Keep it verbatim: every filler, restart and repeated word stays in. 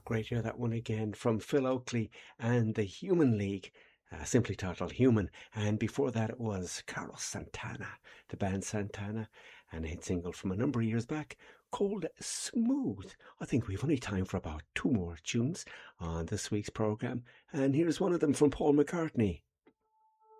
Great to hear that one again from Phil Oakley and the Human League, uh, simply titled Human. And before that it was Carlos Santana, the band Santana, and a hit single from a number of years back called Smooth. I think we've only time for about two more tunes on this week's programme, and here's one of them from Paul McCartney,